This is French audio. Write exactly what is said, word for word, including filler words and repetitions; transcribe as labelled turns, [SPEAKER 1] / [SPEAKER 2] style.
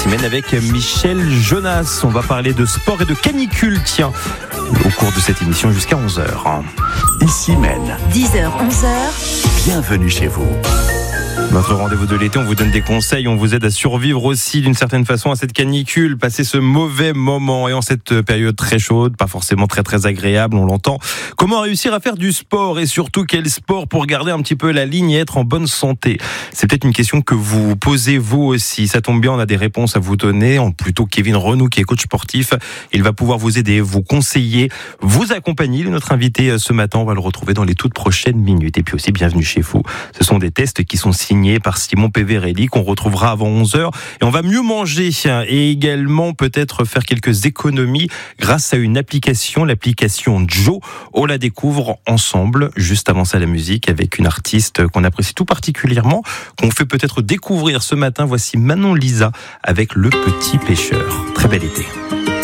[SPEAKER 1] Simène avec Michel Jonas. On va parler de sport et de canicule, tiens, au cours de cette émission jusqu'à onze heures.
[SPEAKER 2] Ici Mène.
[SPEAKER 3] dix heures, onze heures.
[SPEAKER 2] Bienvenue chez vous.
[SPEAKER 1] Notre rendez-vous de l'été, on vous donne des conseils, on vous aide à survivre aussi d'une certaine façon à cette canicule, passer ce mauvais moment et en cette période très chaude, pas forcément très très agréable, on l'entend. Comment réussir à faire du sport et surtout quel sport pour garder un petit peu la ligne et être en bonne santé? C'est peut-être une question que vous posez vous aussi. Ça tombe bien, on a des réponses à vous donner. En plutôt Kevin Renou qui est coach sportif, il va pouvoir vous aider, vous conseiller, vous accompagner. Notre invité ce matin, on va le retrouver dans les toutes prochaines minutes. Et puis aussi, bienvenue chez vous. Ce sont des tests qui sont signés par Simon Peverelli qu'on retrouvera avant onze heures et on va mieux manger et également peut-être faire quelques économies grâce à une application, l'application Joe. On la découvre ensemble juste avant ça la musique avec une artiste qu'on apprécie tout particulièrement, qu'on fait peut-être découvrir ce matin. Voici Manon Lisa avec Le Petit Pêcheur. Très bel été.